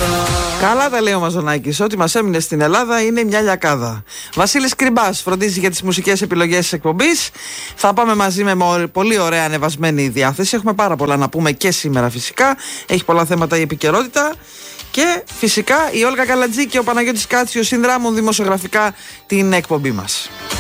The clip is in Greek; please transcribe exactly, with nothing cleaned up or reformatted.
Καλά τα λέει ο Μαζονάκης. Ό,τι μας έμεινε στην Ελλάδα είναι μια λιακάδα. Βασίλης Κρυμπάς φροντίζει για τις μουσικές επιλογές της εκπομπής. Θα πάμε μαζί με πολύ ωραία ανεβασμένη διάθεση. Έχουμε πάρα πολλά να πούμε και σήμερα φυσικά. Έχει πολλά θέματα η επικαιρότητα. Και φυσικά η Όλγα Καλατζή και ο Παναγιώτης Κάτσιος συνδράμουν δημοσιογραφικά την εκπομπή μας.